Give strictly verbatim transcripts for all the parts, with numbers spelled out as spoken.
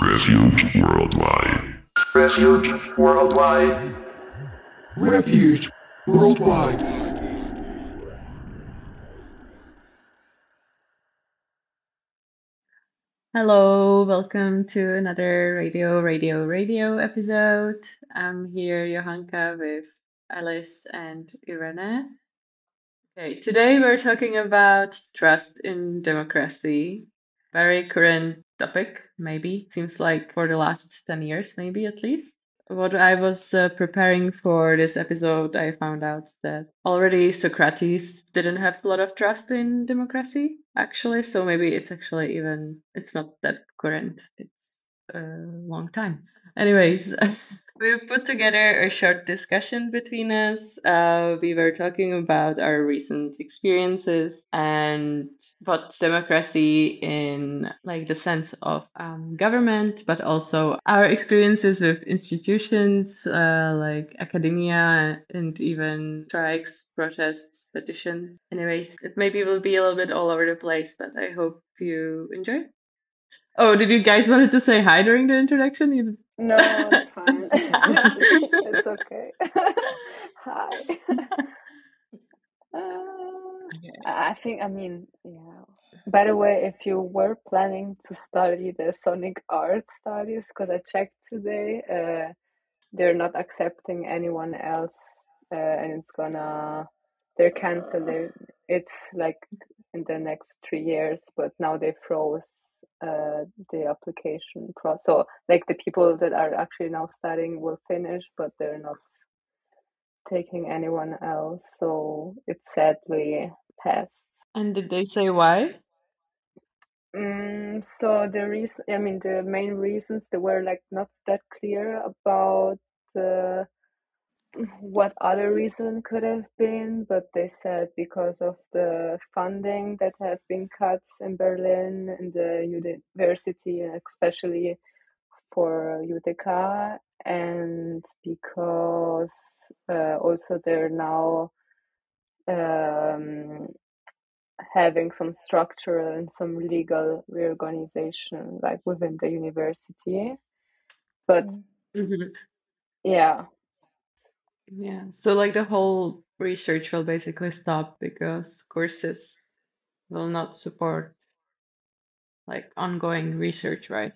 Refuge Worldwide. Refuge Worldwide. Refuge Worldwide. Hello, welcome to another Radio, Radio, Radio episode. I'm here, Johanka, with Alice and Irene. Okay, today we're talking about trust in democracy. Very current topic, maybe. Seems like for the last ten years, maybe at least. What I was uh, preparing for this episode, I found out that already Socrates didn't have a lot of trust in democracy, actually. So maybe it's actually even, it's not that current. It's a long time. Anyways, we put together a short discussion between us. Uh, we were talking about our recent experiences and what democracy in like the sense of um, government, but also our experiences with institutions uh, like academia and even strikes, protests, petitions. Anyways, it maybe will be a little bit all over the place, but I hope you enjoy. Oh, did you guys wanted to say hi during the introduction? You... No, it's fine. Okay. It's okay. Hi. Uh, Okay. I think, I mean, yeah. By the way, if you were planning to study the Sonic Art studies, because I checked today, uh, they're not accepting anyone else, uh, and it's gonna, they're canceling. It's like in the next three years, but now they froze uh, the application process. So, like the people that are actually now studying will finish, but they're not taking anyone else. So it sadly passed. And did they say why? Mm, so the reason, I mean, the main reasons they were like not that clear about the what other reason could have been, but they said because of the funding that have been cut in Berlin in the university, especially for U T K, and because uh, also they're now um, having some structural and some legal reorganization like within the university. But Mhm. yeah, Yeah, so like the whole research will basically stop because courses will not support like ongoing research, right?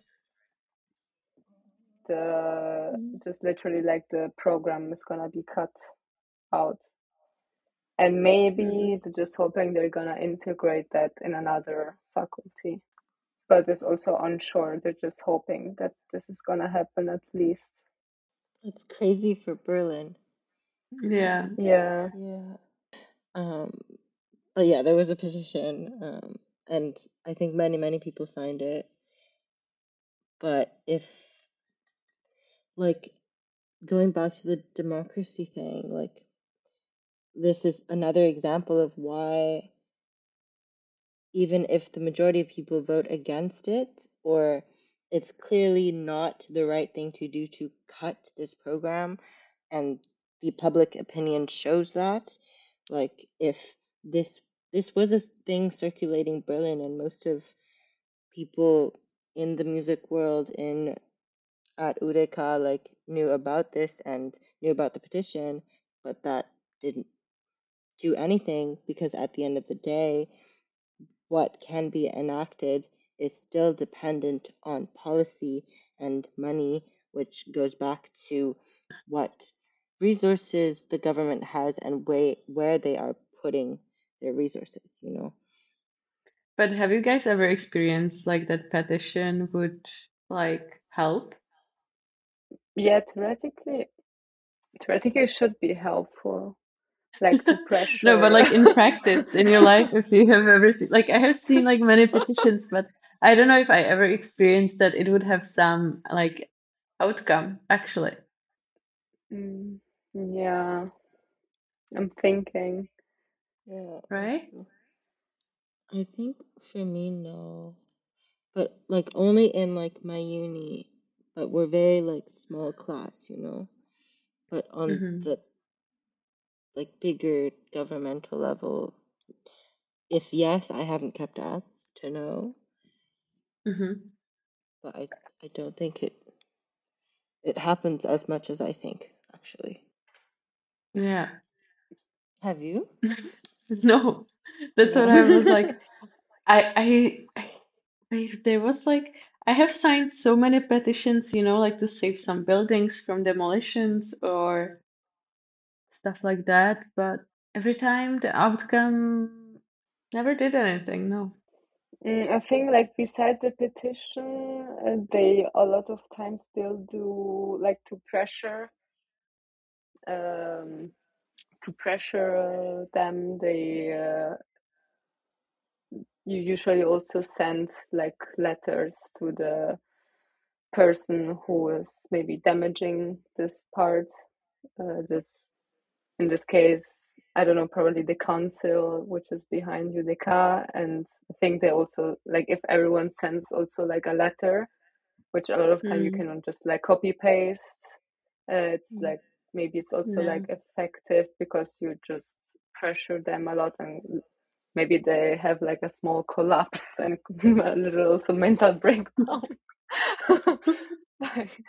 the just literally like the program is gonna be cut out. And maybe they're just hoping they're gonna integrate that in another faculty. But it's also unsure. They're just hoping that this is gonna happen at least. It's crazy for Berlin. Yeah. Yeah. Yeah. Um, but yeah, there was a petition, um, and I think many, many people signed it. But if, like, going back to the democracy thing, like, this is another example of why, even if the majority of people vote against it, or it's clearly not the right thing to do to cut this program, and the public opinion shows that, like, if this this was a thing circulating Berlin, and most of people in the music world in at U D K like knew about this and knew about the petition, but that didn't do anything because at the end of the day, what can be enacted is still dependent on policy and money, which goes back to what resources the government has and way, where they are putting their resources, you know. But have you guys ever experienced like that petition would like help? Yeah, theoretically theoretically it should be helpful. Like to No, but pressure. like in practice, in your life, if you have ever seen, like I have seen like many petitions, but I don't know if I ever experienced that it would have some like outcome actually, Mm, yeah, I'm thinking. Yeah, right? I think for me, no. But like only in like my uni, but we're very like small class, you know. But on Mm-hmm. the like bigger governmental level, if yes, I haven't kept up to know. Mm-hmm. but I I don't think it it happens as much as I think, actually. Yeah. Have you? No, that's what I was like. No. I, I, I, I, there was like, I have signed so many petitions, you know, like to save some buildings from demolitions or stuff like that, but every time the outcome never did anything, no. Mm, I think like beside the petition, uh, they a lot of times still do like to pressure um to pressure uh, them. They uh, you usually also send like letters to the person who is maybe damaging this part. Uh, this in this case, I don't know, probably the council which is behind U D K, and I think they also like if everyone sends also like a letter, which a lot of time you Mm, cannot just like copy paste. Uh, it's Mm. like maybe it's also yeah. like effective because you just pressure them a lot and maybe they have like a small collapse and a little also mental breakdown by,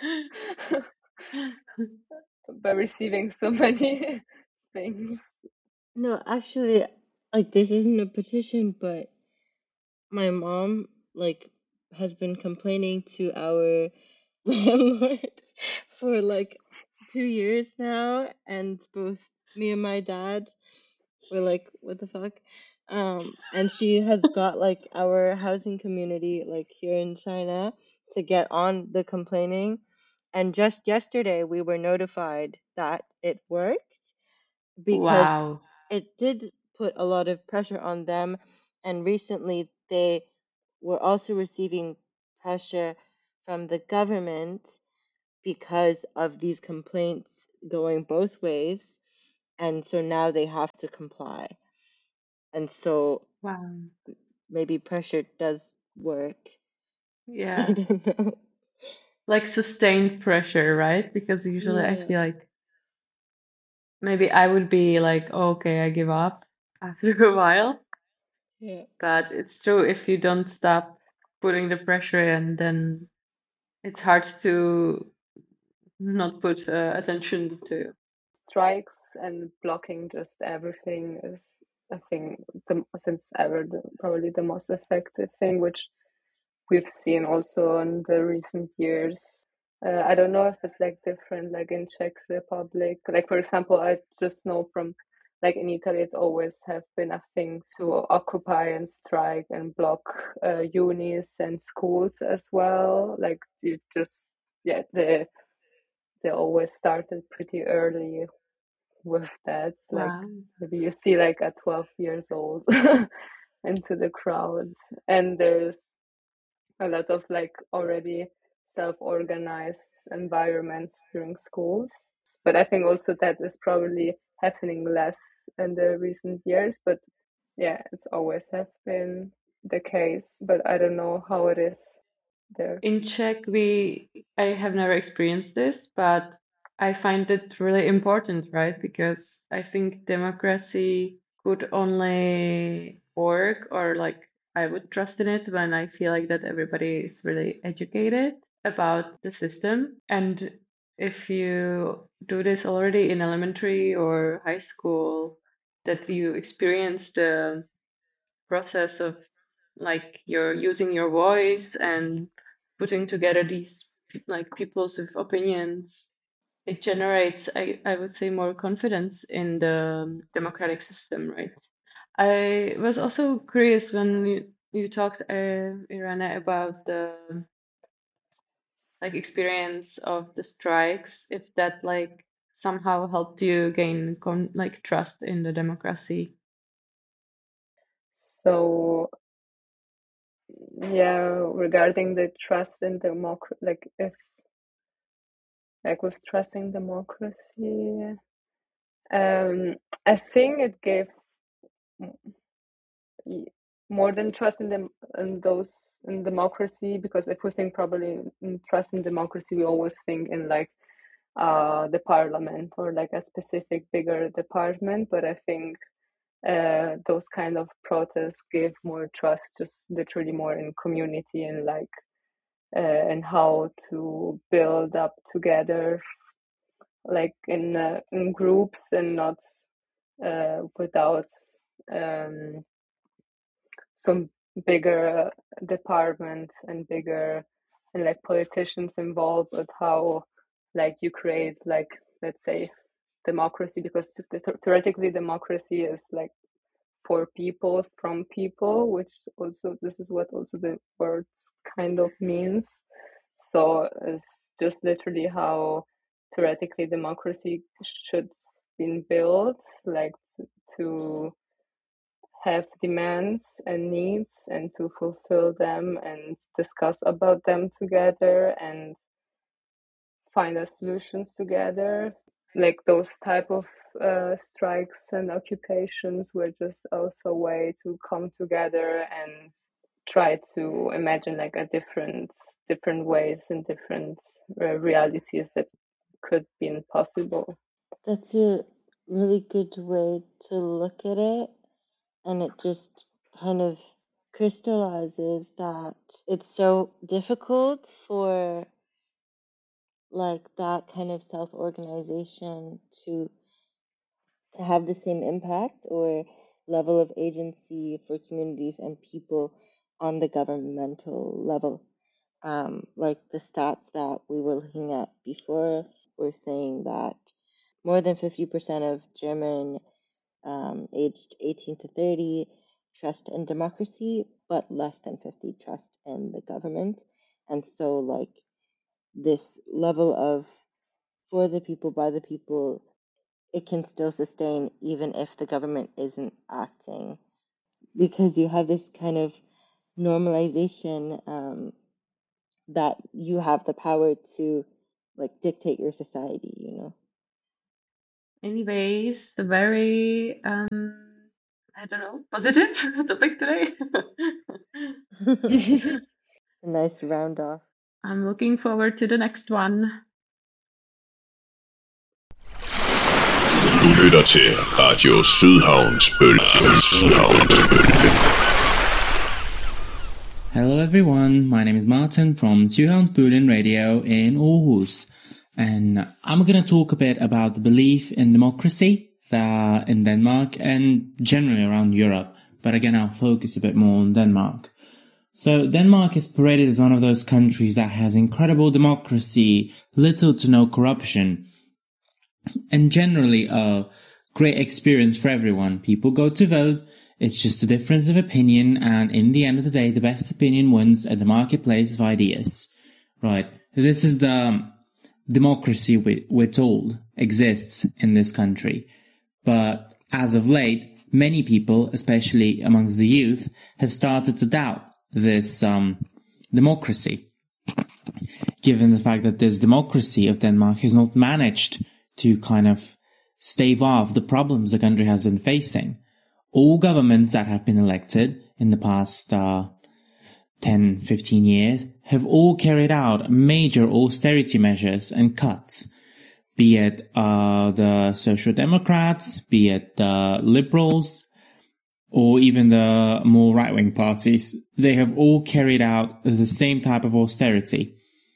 by receiving so many things. No, actually, like this isn't a petition, but my mom like has been complaining to our landlord for like two years now, and both me and my dad were like, "What the fuck?" Um, and she has got like our housing community like here in China to get on the complaining. And just yesterday, we were notified that it worked because Wow. it did put a lot of pressure on them. And recently, they were also receiving pressure from the government because of these complaints going both ways. And so now they have to comply. And so Wow. maybe pressure does work. I Yeah. don't know. Like sustained pressure, right? Because usually I Yeah, feel like maybe I would be like, "Oh, okay, I give up after a while." yeah. But it's true if you don't stop putting the pressure in, then it's hard to not put uh, attention to. Strikes and blocking just everything is, I think, the, since ever the, probably the most effective thing, which we've seen also in the recent years. Uh, I don't know if it's like different, like in Czech Republic. Like for example, I just know from like in Italy, it always have been a thing to occupy and strike and block uh, unis and schools as well. Like you just yeah, they they always started pretty early with that. Like Wow. maybe you see like at twelve years old into the crowd, and there's a lot of like already self-organized environments during schools. But I think also that is probably happening less in the recent years. But yeah, it's always have been the case. But I don't know how it is there. In Czech, we I have never experienced this, but I find it really important, right? Because I think democracy could only work or like I would trust in it when I feel like that everybody is really educated about the system. And if you do this already in elementary or high school, that you experience the process of like you're using your voice and putting together these like people's with opinions, it generates, I, I would say, more confidence in the democratic system, right? I was also curious when you, you talked, uh, Irana, about the like experience of the strikes, if that like somehow helped you gain con like trust in the democracy. So yeah, regarding the trust in democracy, like if like with trusting democracy, um, I think it gave more than trust in them in those in democracy, because if we think probably in trust in democracy, we always think in like uh the parliament or like a specific bigger department. But I think uh those kind of protests give more trust, just literally more in community and like uh, and how to build up together, like in uh, in groups and not uh, without um, some bigger uh, departments and bigger and like politicians involved, but how like you create like, let's say, democracy, because theoretically democracy is like for people, from people, which also this is what also the word kind of means. So it's just literally how theoretically democracy should be built, like to, to have demands and needs and to fulfill them and discuss about them together and find a solutions together. Like those type of uh, strikes and occupations were just also a way to come together and try to imagine like a different different ways and different uh, realities that could be possible. That's a really good way to look at it, and it just kind of crystallizes that it's so difficult for like that kind of self-organization to to have the same impact or level of agency for communities and people on the governmental level. Um, like the stats that we were looking at before were saying that more than fifty percent of German um, aged eighteen to thirty trust in democracy, but less than fifty trust in the government. And so like this level of for the people, by the people, it can still sustain even if the government isn't acting, because you have this kind of normalization um, that you have the power to like dictate your society, you know. Anyways, a very um I don't know, positive topic today. A nice round off. I'm looking forward to the next one. Du lytter til Radio Sydhavns Bølge. Sydhavns Bølge. Hello everyone, my name is Martin from Sydhavnsbølgen Radio in Aarhus, and I'm going to talk a bit about the belief in democracy uh, in Denmark and generally around Europe, but again I'll focus a bit more on Denmark. So Denmark is paraded as one of those countries that has incredible democracy, little to no corruption, and generally a great experience for everyone. People go to vote. It's just a difference of opinion, and in the end of the day, the best opinion wins at the marketplace of ideas. Right. This is the democracy we, we're told exists in this country. But as of late, many people, especially amongst the youth, have started to doubt this um, democracy, given the fact that this democracy of Denmark has not managed to kind of stave off the problems the country has been facing. All governments that have been elected in the past uh, ten, fifteen years have all carried out major austerity measures and cuts, be it uh, the Social Democrats, be it the Liberals, or even the more right-wing parties. They have all carried out the same type of austerity.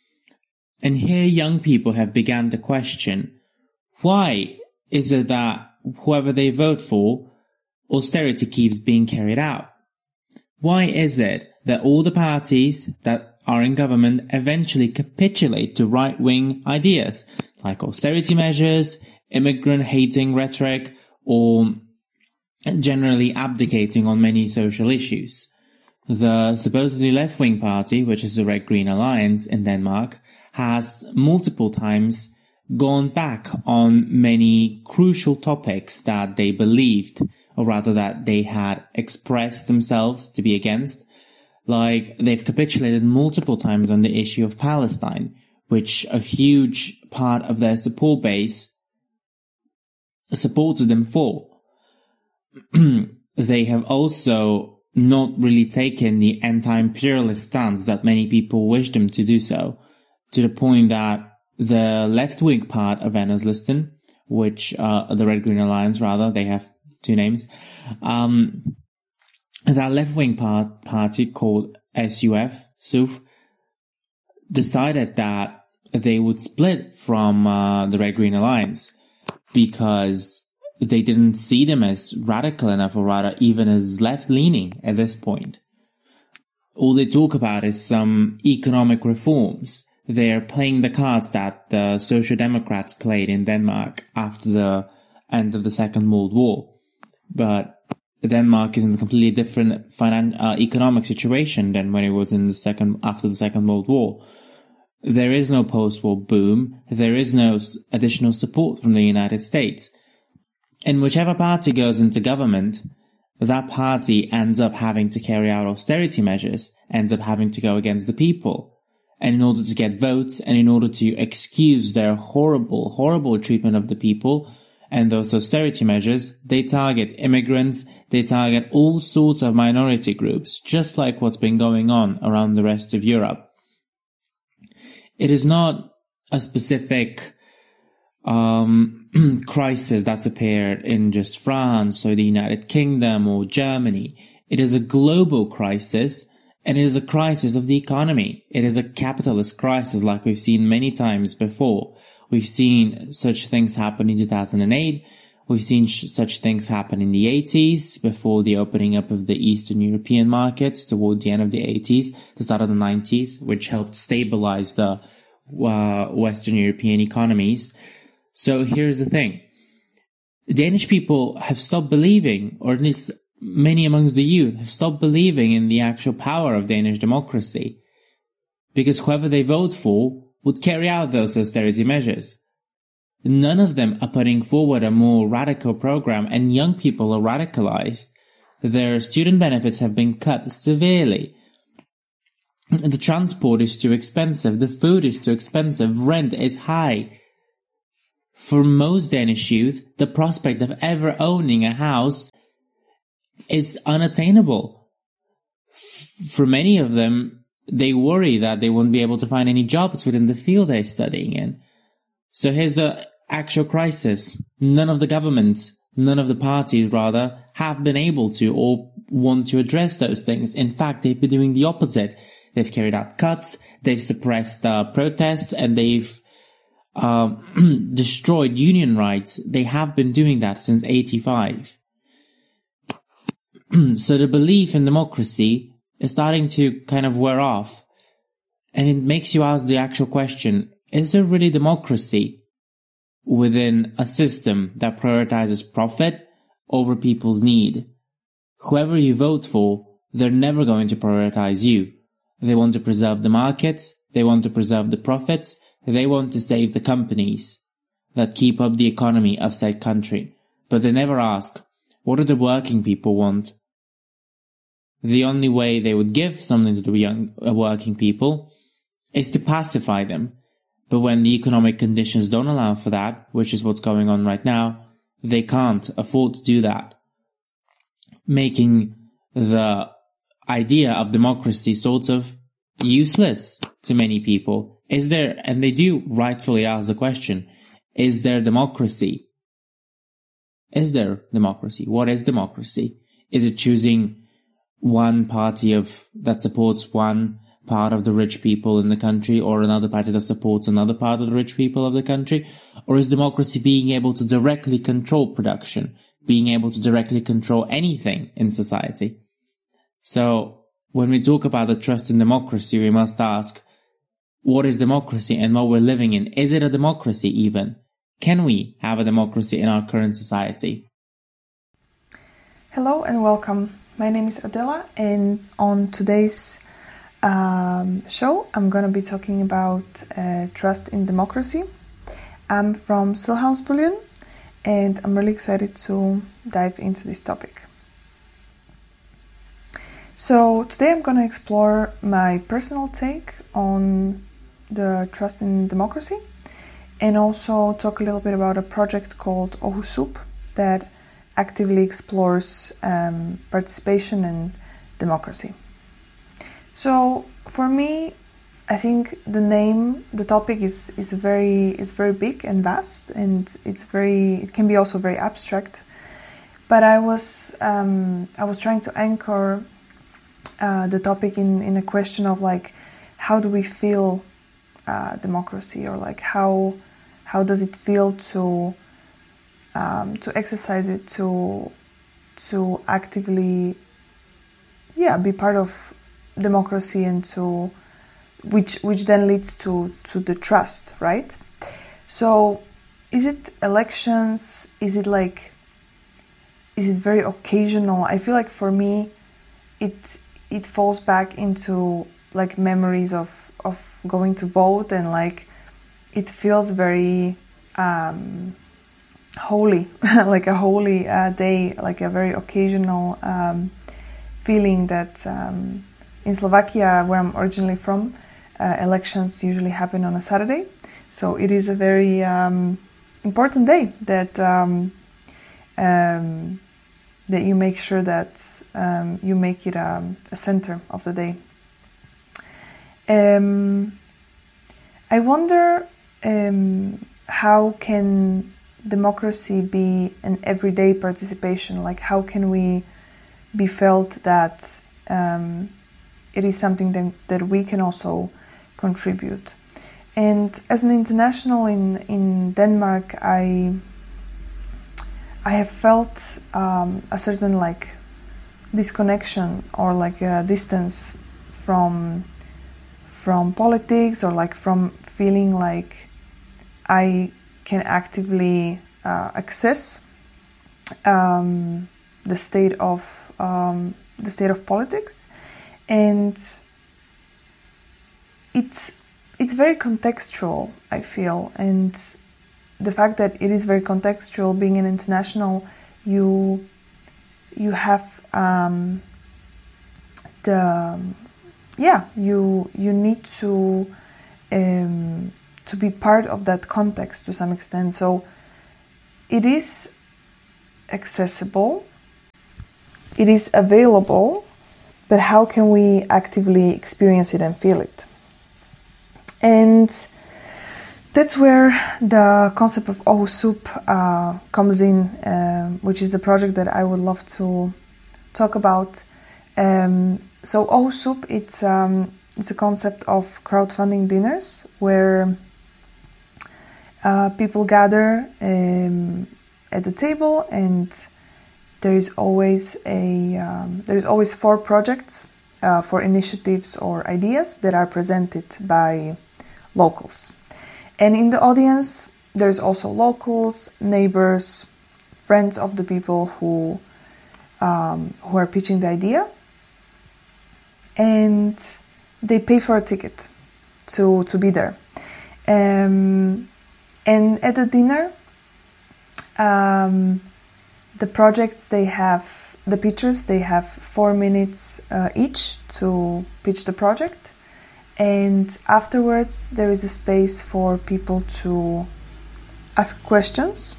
And here young people have begun to question, why is it that whoever they vote for, austerity keeps being carried out? Why is it that all the parties that are in government eventually capitulate to right-wing ideas, like austerity measures, immigrant-hating rhetoric, or generally abdicating on many social issues? The supposedly left-wing party, which is the Red Green Alliance in Denmark, has multiple times gone back on many crucial topics that they believed, or rather that they had expressed themselves to be against. Like, they've capitulated multiple times on the issue of Palestine, which a huge part of their support base supported them for. They have also not really taken the anti-imperialist stance that many people wish them to do so, to the point that the left-wing part of Enhedslisten, which, uh, the Red Green Alliance rather, they have two names, um, that left-wing part, party called S U F, S U F, decided that they would split from uh, the Red Green Alliance because they didn't see them as radical enough, or rather even as left-leaning at this point. All they talk about is some economic reforms. They're playing the cards that the Social Democrats played in Denmark after the end of the Second World War. But Denmark is in a completely different finan- uh, economic situation than when it was in the second after the Second World War. There is no post-war boom. There is no additional support from the United States. And whichever party goes into government, that party ends up having to carry out austerity measures, ends up having to go against the people. And in order to get votes, and in order to excuse their horrible, horrible treatment of the people and those austerity measures, they target immigrants, they target all sorts of minority groups, just like what's been going on around the rest of Europe. It is not a specific um, crisis that's appeared in just France or the United Kingdom or Germany. It is a global crisis, and it is a crisis of the economy. It is a capitalist crisis like we've seen many times before. We've seen such things happen in two thousand eight. We've seen sh- such things happen in the eighties, before the opening up of the Eastern European markets toward the end of the eighties, the start of the nineties, which helped stabilize the uh, Western European economies. So here's the thing. Danish people have stopped believing, or at least many amongst the youth have stopped believing in the actual power of Danish democracy, because whoever they vote for would carry out those austerity measures. None of them are putting forward a more radical program, and young people are radicalized. Their student benefits have been cut severely. The transport is too expensive. The food is too expensive. Rent is high. For most Danish youth, the prospect of ever owning a house is unattainable. For many of them, they worry that they won't be able to find any jobs within the field they're studying in. So here's the actual crisis. None of the governments, none of the parties rather, have been able to or want to address those things. In fact, they've been doing the opposite. They've carried out cuts, they've suppressed uh, protests, and they've uh, destroyed union rights. They have been doing that since eighty-five. So the belief in democracy is starting to kind of wear off. And it makes you ask the actual question, is there really democracy within a system that prioritizes profit over people's need? Whoever you vote for, they're never going to prioritize you. They want to preserve the markets, they want to preserve the profits, they want to save the companies that keep up the economy of said country. But they never ask, what do the working people want? The only way they would give something to the young uh, working people is to pacify them. But when the economic conditions don't allow for that, which is what's going on right now, they can't afford to do that, making the idea of democracy sort of useless to many people. Is there, and they do rightfully ask the question, is there democracy? Is there democracy? What is democracy? Is it choosing one party of that supports one part of the rich people in the country, or another party that supports another part of the rich people of the country? Or is democracy being able to directly control production, being able to directly control anything in society? So when we talk about the trust in democracy, we must ask, what is democracy and what we're living in? Is it a democracy even? Can we have a democracy in our current society? Hello and welcome. My name is Adela, and on today's um, show I'm going to be talking about uh, trust in democracy. I'm from Sydhavnsbølgen, and I'm really excited to dive into this topic. So today I'm going to explore my personal take on the trust in democracy, and also talk a little bit about a project called Aarhus Sup that actively explores um, participation and democracy. So for me, I think the name, the topic is is very is very big and vast, and it's very it can be also very abstract. But I was um, I was trying to anchor uh, the topic in in a question of like, how do we feel uh, democracy, or like how how does it feel to um, to exercise it, to to actively yeah be part of democracy, and to which which then leads to to the trust, right? So is it elections? Is it like is it very occasional? I feel like for me it it falls back into like memories of of going to vote, and like it feels very um, holy, like a holy uh, day, like a very occasional um, feeling that um, in Slovakia, where I'm originally from, uh, elections usually happen on a Saturday. So it is a very um, important day that um, um, that you make sure that um, you make it um, a center of the day. Um, I wonder um, how can democracy be an everyday participation? Like how can we be felt that um, it is something that, that we can also contribute? And as an international in, in Denmark, I I have felt um, a certain like disconnection or like a distance from from politics, or like from feeling like I can actively uh, access um, the state of um, the state of politics, and it's it's very contextual, I feel, and the fact that it is very contextual, being an international, you you have um, the yeah you you need to um, to be part of that context to some extent. So it is accessible, it is available, but how can we actively experience it and feel it? And that's where the concept of Ohusup uh, comes in, uh, which is the project that I would love to talk about. Um, so Ohusup, it's um, it's a concept of crowdfunding dinners where uh, people gather um, at the table, and there is always a um, there is always four projects, uh, for initiatives or ideas that are presented by locals. And in the audience, there's also locals, neighbors, friends of the people who um, who are pitching the idea, and they pay for a ticket to to be there. Um, and at the dinner, um, the projects they have, the pitchers, they have four minutes uh, each to pitch the project. And afterwards, there is a space for people to ask questions.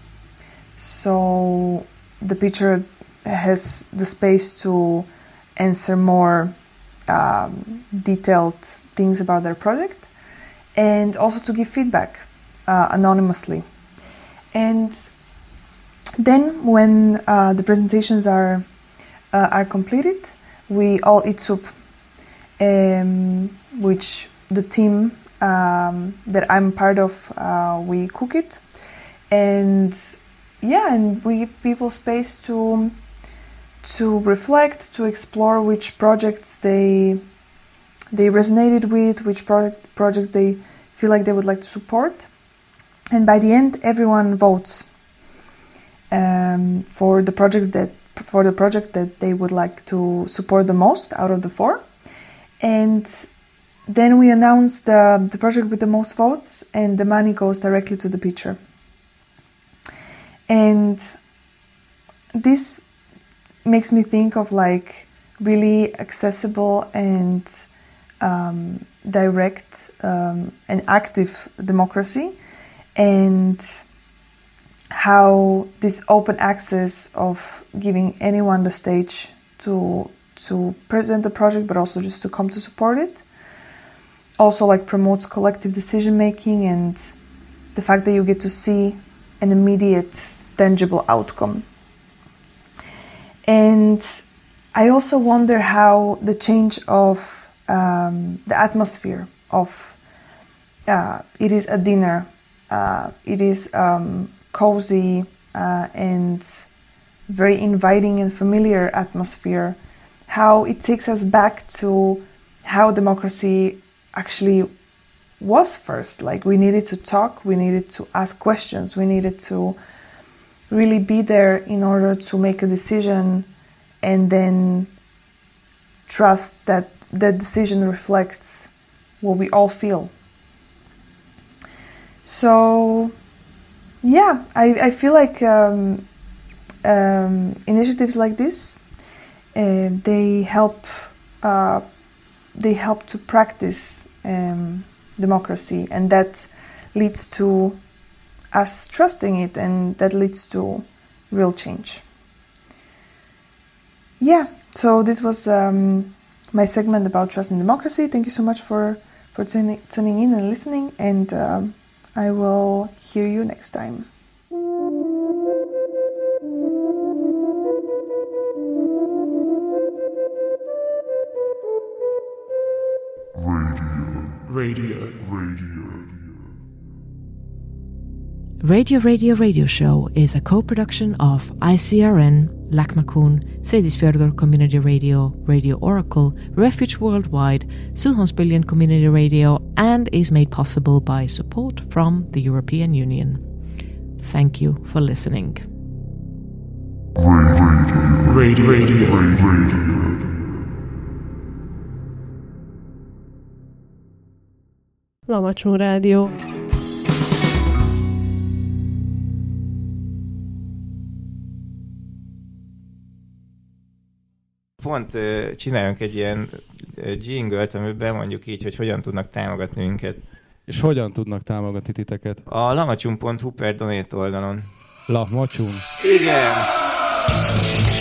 So the pitcher has the space to answer more um, detailed things about their project, and also to give feedback uh, anonymously. And then, when uh, the presentations are uh, are completed, we all eat soup. Um, which the team um, that I'm part of, uh, we cook it, and yeah, and we give people space to to reflect, to explore which projects they they resonated with, which project, projects they feel like they would like to support, and by the end, everyone votes um, for the projects that for the project that they would like to support the most out of the four. And then we announce the, the project with the most votes, and the money goes directly to the pitcher. And this makes me think of like really accessible and um, direct um, and active democracy, and how this open access of giving anyone the stage to to present the project, but also just to come to support it, also like promotes collective decision making, and the fact that you get to see an immediate tangible outcome. And I also wonder how the change of um, the atmosphere of uh, it is a dinner, uh, it is um, cozy uh, and very inviting and familiar atmosphere, how it takes us back to how democracy actually was first. Like, we needed to talk, we needed to ask questions, we needed to really be there in order to make a decision and then trust that that decision reflects what we all feel. So yeah, I, I feel like um, um, initiatives like this, uh, they help uh, they help to practice um, democracy, and that leads to us trusting it, and that leads to real change. Yeah, so this was um, my segment about trust in democracy. Thank you so much for, for tuning, tuning in and listening, and um, I will hear you next time. Radio, radio. Radio Radio Radio Show is a co-production of I C R N, Lackmakun, Seyðisfjörður Community Radio, Radio Oracle, Refuge Worldwide, Suðurlandsbylgjan Community Radio, and is made possible by support from the European Union. Thank you for listening. Radio, radio, radio, radio. Lamacsun Rádió. Pont uh, csináljunk egy ilyen uh, jingle-t, amiben mondjuk így, hogy hogyan tudnak támogatni minket. És hogyan tudnak támogatni titeket? A lamacsun pont hu per donate oldalon. Lamacsun? Igen!